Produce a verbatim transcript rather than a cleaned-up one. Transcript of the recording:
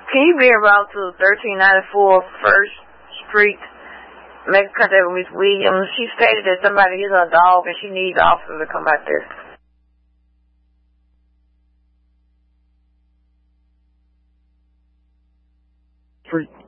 Can you be around to thirteen ninety-four First Street? Make contact with Miss Williams. She stated that somebody hit her dog and she needs the officer to come out there. Street.